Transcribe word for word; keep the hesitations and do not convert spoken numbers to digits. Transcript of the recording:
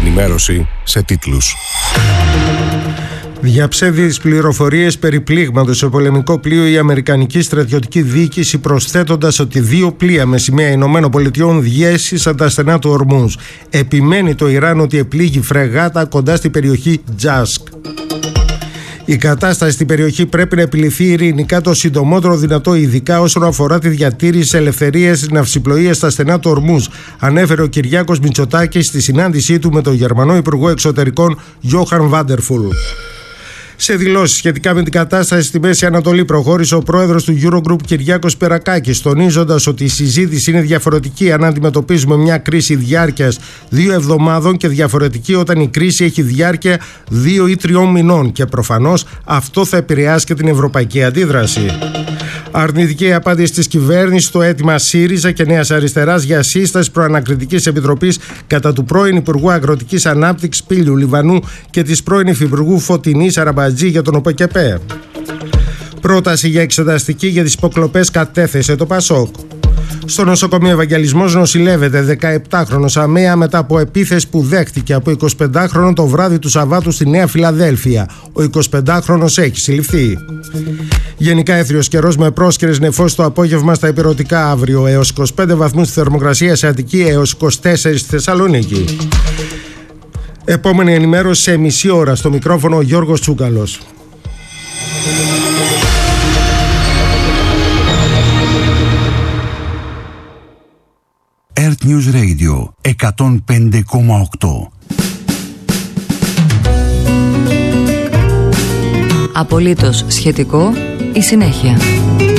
ενημέρωση σε τίτλους. Διαψεύδεις πληροφορίες περί πλήγματος σε πολεμικό πλοίο η Αμερικανική στρατιωτική διοίκηση, προσθέτοντας ότι δύο πλοία με σημαία Ηνωμένων Πολιτειών διέσυσαν τα στενά του Ορμούζ. Επιμένει το Ιράν ότι επλήγει φρεγάτα κοντά στην περιοχή Τζάσκ. Η κατάσταση στην περιοχή πρέπει να επιληθεί ειρηνικά το συντομότερο δυνατό, ειδικά όσον αφορά τη διατήρηση ελευθερίας της ναυσιπλοείας στα στενά του Ορμούζ, ανέφερε ο Κυριάκος Μητσοτάκης στη συνάντησή του με τον Γερμανό Υπουργό Εξωτερικών Γιόχαν Βάντερφουλ. Σε δηλώσεις σχετικά με την κατάσταση στη Μέση Ανατολή, προχώρησε ο πρόεδρος του Eurogroup Κυριάκος Περακάκης, τονίζοντας ότι η συζήτηση είναι διαφορετική αν αντιμετωπίζουμε μια κρίση διάρκειας δύο εβδομάδων και διαφορετική όταν η κρίση έχει διάρκεια δύο ή τριών μηνών, και προφανώς αυτό θα επηρεάσει και την ευρωπαϊκή αντίδραση. Αρνητική απάντηση της κυβέρνησης στο αίτημα ΣΥΡΙΖΑ και Νέας Αριστεράς για σύσταση προανακριτικής επιτροπής κατά του πρώην Υπουργού Αγροτικής Ανάπτυξης Πήλιου Λιβανού και της πρώην Υφυπουργού Φωτεινής Αραμπατζή για τον ΟΠΕΚΕΠΕ. Πρόταση για εξεταστική για τις υποκλοπές κατέθεσε το ΠΑΣΟΚ. Στο νοσοκομείο Ευαγγελισμός νοσηλεύεται δεκαεπτάχρονος αμαία μετά από επίθεση που δέχτηκε από εικοσιπεντάχρονο το βράδυ του Σαββάτου στη Νέα Φιλαδέλφια. Ο εικοσιπεντάχρονος έχει συλληφθεί. Γενικά έθριος καιρός με πρόσκαιρες νεφώσεις το απόγευμα στα ηπειρωτικά, αύριο έως είκοσι πέντε βαθμούς στη θερμοκρασία σε Αττική, έως είκοσι τέσσερις στη Θεσσαλονίκη. Επόμενη ενημέρωση σε μισή ώρα. Στο μικρόφωνο ο Γιώργος Τσούκαλος. Earth News Radio εκατόν πέντε κόμμα οκτώ. Απολύτως σχετικό η συνέχεια.